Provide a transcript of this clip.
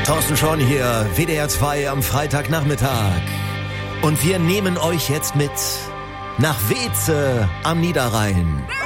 Thorsten Schorn hier, WDR 2 am Freitagnachmittag. Und wir nehmen euch jetzt mit nach Weeze am Niederrhein.